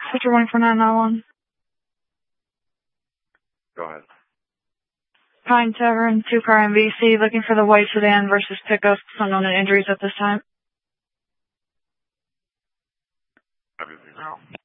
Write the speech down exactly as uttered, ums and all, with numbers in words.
Switcher one four nine nine one. Go ahead. Pine Tavern, two-car M V C, looking for the white sedan versus pickup, unknown injuries at this time. Everything now.